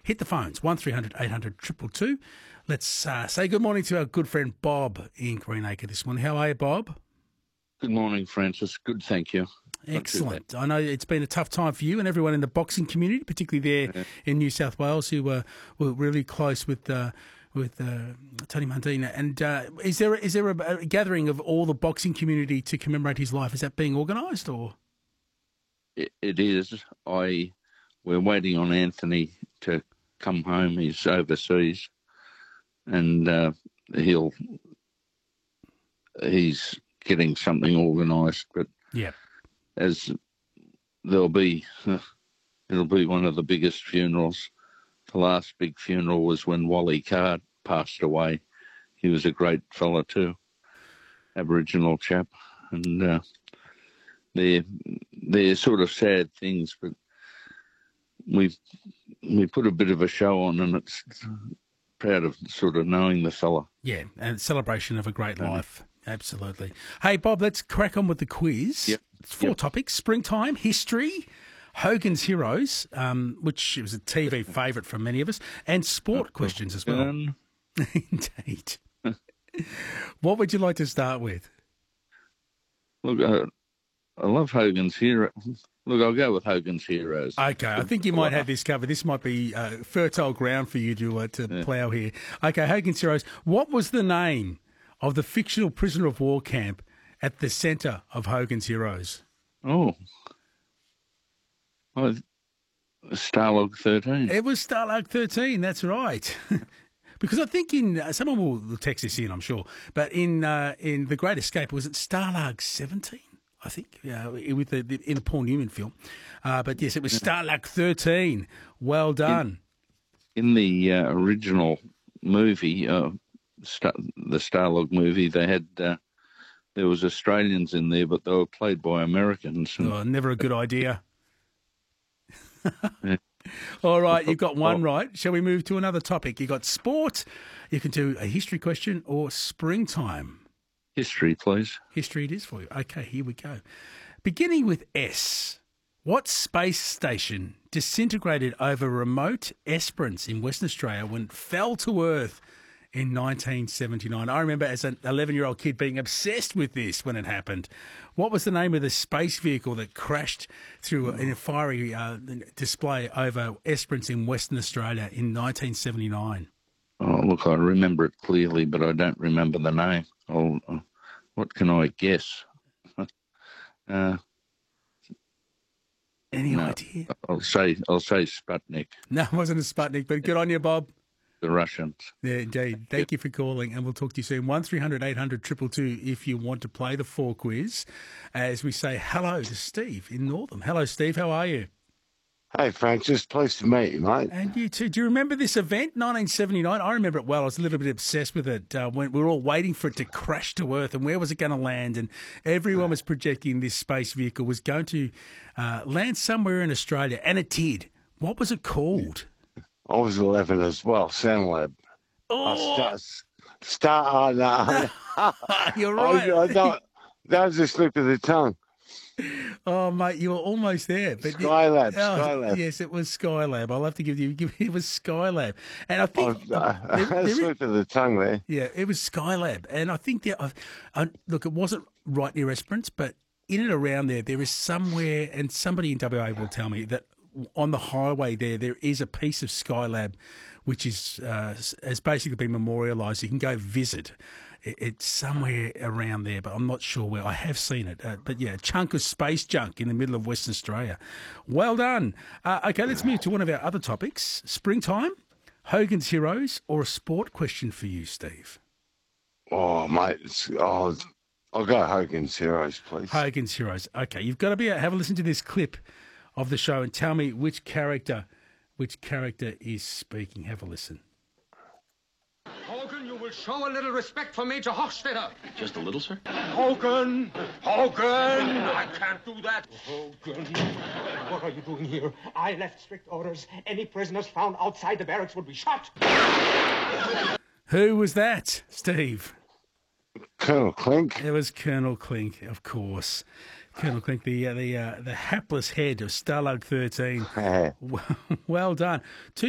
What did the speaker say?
hit the phones, 1300 800 222. Let's say good morning to our good friend Bob in Greenacre this morning. How are you, Bob? Good morning, Francis. Good, thank you. Excellent. I know it's been a tough time for you and everyone in the boxing community, particularly there in New South Wales, who were really close with Tony Mundine. And is there a gathering of all the boxing community to commemorate his life? Is that being organised or? It is. We're waiting on Anthony to come home. He's overseas, and he's getting something organised. But yeah, as it'll be one of the biggest funerals. The last big funeral was when Wally Card passed away. He was a great fella too, Aboriginal chap, and they're sort of sad things, but we put a bit of a show on, and it's proud of sort of knowing the fella. Yeah, and celebration of a great life. Absolutely. Hey, Bob, let's crack on with the quiz. Yep. It's 4 topics: springtime, history, Hogan's Heroes, which was a TV favourite for many of us, and sport questions as well. Indeed. What would you like to start with? Look, I love Hogan's Heroes. Look, I'll go with Hogan's Heroes. Okay, I think you might have this covered. This might be fertile ground for you to plough here. Okay, Hogan's Heroes. What was the name of the fictional prisoner of war camp at the centre of Hogan's Heroes? Stalag 13. It was Stalag 13, that's right. Because I think someone will text this in, I'm sure, but in The Great Escape, was it Stalag 17? I think, in the Paul Newman film. But yes, it was Stalag 13. Well done. In the original movie, the Stalag movie, they had there was Australians in there, but they were played by Americans. Never a good idea. All right, you've got one right. Shall we move to another topic? You've got sport. You can do a history question or springtime. History, please. History it is for you. Okay, here we go. Beginning with S. What space station disintegrated over remote Esperance in Western Australia when it fell to Earth in 1979? I remember as an 11-year-old kid being obsessed with this when it happened. What was the name of the space vehicle that crashed through a fiery display over Esperance in Western Australia in 1979? Oh, look, I remember it clearly, but I don't remember the name. What can I guess? Any idea? I'll say Sputnik. No, it wasn't a Sputnik, but good on you, Bob. The Russians. Yeah, indeed. Thank you for calling, and we'll talk to you soon. 1300 800 222 if you want to play the 4 quiz. As we say hello to Steve in Northam. Hello, Steve. How are you? Hey, Francis. Pleased to meet you, mate. And you too. Do you remember this event, 1979? I remember it well. I was a little bit obsessed with it when we were all waiting for it to crash to Earth and where was it going to land. And everyone was projecting this space vehicle was going to land somewhere in Australia, and it did. What was it called? I was 11 as well, SoundLab. Oh! No. You're right. That was a slip of the tongue. Oh, mate, you were almost there. But Skylab, Skylab. Yes, it was Skylab. I'll have to give you it was Skylab. And I think... slip of the tongue there. Yeah, it was Skylab. And I think look, it wasn't right near Esperance, but in and around there is somewhere, and somebody in WA will tell me that on the highway there is a piece of Skylab which has basically been memorialised. You can go visit. It's somewhere around there, but I'm not sure where. I have seen it. But yeah, a chunk of space junk in the middle of Western Australia. Well done. Okay, let's move to one of our other topics. Springtime, Hogan's Heroes, or a sport question for you, Steve? Oh, mate. I'll go Hogan's Heroes, please. Hogan's Heroes. Okay, you've got to have a listen to this clip of the show and tell me which character is speaking. Have a listen. Hogan, you will show a little respect for Major Hochstetter. Just a little, sir? Hogan! I can't do that. Hogan, what are you doing here? I left strict orders. Any prisoners found outside the barracks would be shot. Who was that, Steve? Colonel Clink. It was Colonel Clink, of course. Colonel Clink, the hapless head of Stalag 13. Well done.